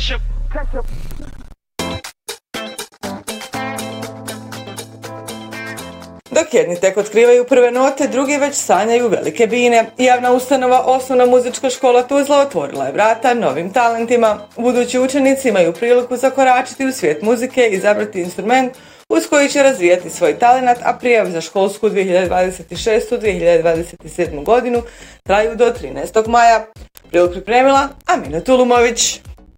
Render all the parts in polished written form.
Dok jedni tek otkrivaju prve note, drugi već sanjaju velike bine. Javna ustanova Osnovna muzička škola Tuzla otvorila je vrata novim talentima. Budući učenici imaju priliku zakoračiti u svijet muzike i izabrati instrument uz koji će razvijati svoj talenat, a prijav za školsku 2026-2027 godinu traju do 13. maja. Prilog pripremila Amina Tulumović.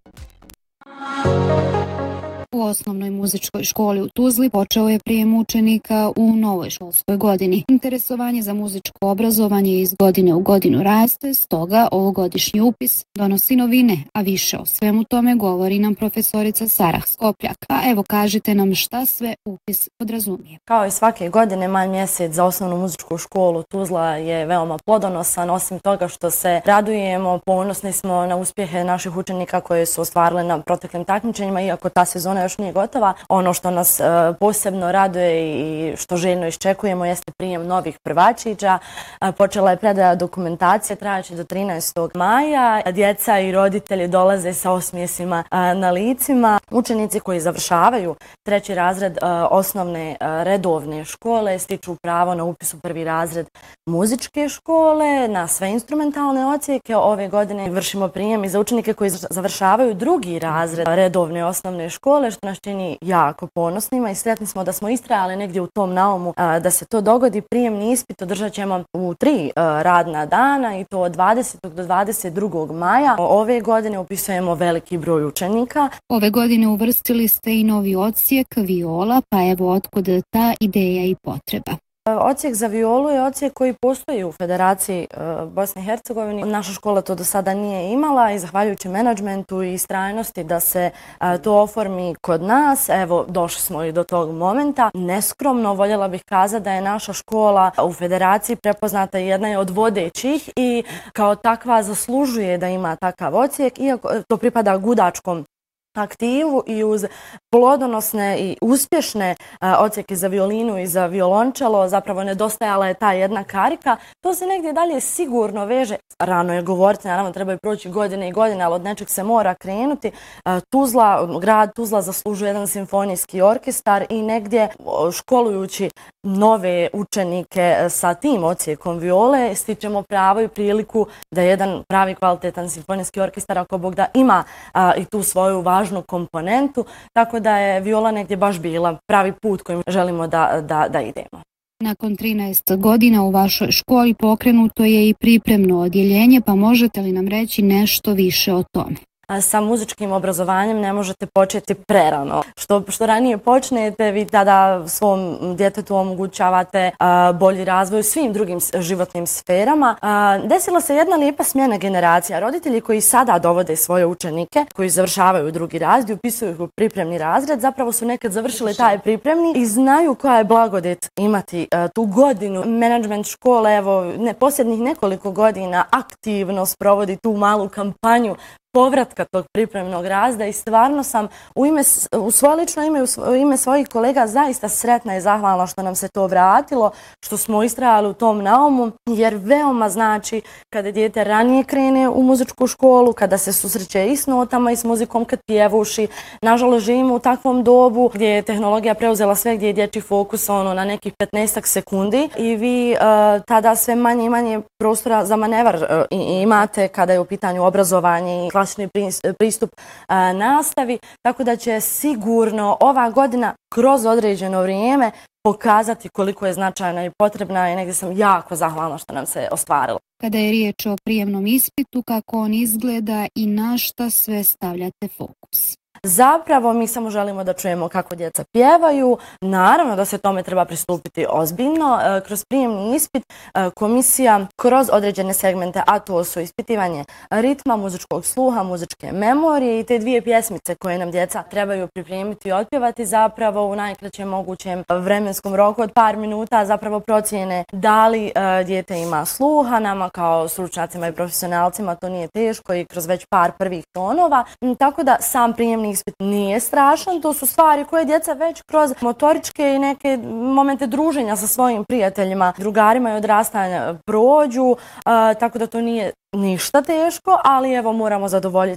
U Osnovnoj muzičkoj školi u Tuzli počeo je prijem učenika u novoj školskoj godini. Interesovanje za muzičko obrazovanje iz godine u godinu raste, stoga ovogodišnji upis donosi novine, a više o svemu tome govori nam profesorica Sarah Skopljak. A evo kažite nam šta sve upis podrazumije. Kao i svake godine, maj mjesec za Osnovnu muzičku školu Tuzla je veoma plodonosan. Osim toga što se radujemo, ponosni smo na uspjehe naših učenika koje su ostvarile na proteklim takmičenjima, iako ta sezona još nije gotova. Ono što nas posebno raduje i što željno iščekujemo jeste prijem novih prvačića. Počela je predaja dokumentacije, trajaće do 13. maja. Djeca i roditelji dolaze sa osmijesima na licima. Učenici koji završavaju 3. razred osnovne redovne škole stiču pravo na upis u 1. razred muzičke škole, na sve instrumentalne ocijeke. Ove godine vršimo prijem i za učenike koji završavaju 2. razred redovne osnovne škole, što nas čini jako ponosnima i sretni smo da smo istrajali negdje u tom naumu da se to dogodi. Prijemni ispit održat ćemo u 3 radna dana i to od 20. do 22. maja. Ove godine upisujemo veliki broj učenika. Ove godine uvrstili ste i novi odsjek viola, pa evo otkud ta ideja i potreba. Odsjek za violu je odsjek koji postoji u Federaciji Bosne i Hercegovine. Naša škola to do sada nije imala i zahvaljujući menadžmentu i istrajnosti da se to oformi kod nas, evo došli smo i do tog momenta. Neskromno voljela bih kazati da je naša škola u Federaciji prepoznata i jedna je od vodećih i kao takva zaslužuje da ima takav odsjek, iako to pripada gudačkom aktivu i uz plodonosne i uspješne odsjeke za violinu i za violončelo zapravo nedostajala je ta jedna karika. To se negdje dalje sigurno veže. Rano je govoriti, naravno trebaju proći godine i godine, ali od nečeg se mora krenuti. Grad Tuzla zaslužuje jedan simfonijski orkestar i negdje školujući nove učenike sa tim odsjekom viole stičemo pravo i priliku da jedan pravi kvalitetan simfonijski orkestar, ako Bog da, ima i tu svoju važnu komponentu, tako da je viola negdje baš bila pravi put kojim želimo da idemo. Nakon 13 godina u vašoj školi pokrenuto je i pripremno odjeljenje, pa možete li nam reći nešto više o tome? Sa muzičkim obrazovanjem ne možete početi prerano. Što ranije počnete, vi tada svom djetetu omogućavate bolji razvoj u svim drugim životnim sferama. Desila se jedna lijepa smjena generacija. Roditelji koji sada dovode svoje učenike, koji završavaju 2. razred i upisuju ih u pripremni razred, zapravo su nekad završili taj pripremni i znaju koja je blagodet imati tu godinu. Menadžment škole, evo, posljednjih nekoliko godina aktivno sprovodi tu malu kampanju povratka tog pripremnog razreda i stvarno sam u svoje lično ime, u ime svojih kolega zaista sretna i zahvalna što nam se to vratilo, što smo istrajali u tom naumu, jer veoma znači kada dijete ranije krene u muzičku školu, kada se susreće i s notama i s muzikom, kad pjevuši. Nažalost, živimo u takvom dobu gdje je tehnologija preuzela sve, gdje je dječji fokus na nekih 15 sekundi i vi tada sve manje i manje prostora za manevar imate kada je u pitanju obrazovanje i klasični pristup nastavi, tako da će sigurno ova godina kroz određeno vrijeme pokazati koliko je značajna i potrebna i negdje sam jako zahvalna što nam se ostvarilo. Kada je riječ o prijemnom ispitu, kako on izgleda i na šta sve stavljate fokus? Zapravo mi samo želimo da čujemo kako djeca pjevaju. Naravno da se tome treba pristupiti ozbiljno. Kroz prijemni ispit komisija kroz određene segmente, a to su ispitivanje ritma, muzičkog sluha, muzičke memorije i te 2 pjesmice koje nam djeca trebaju pripremiti i otpjevati, zapravo u najkraćem mogućem vremenskom roku od par minuta zapravo procjene da li dijete ima sluha. Nama kao stručnjacima i profesionalcima to nije teško i kroz već par prvih tonova. Tako da sam prijemni ispit nije strašan, to su stvari koje djeca već kroz motoričke i neke momente druženja sa svojim prijateljima, drugarima i odrastanja prođu, tako da to nije ništa teško, ali evo moramo zadovoljiti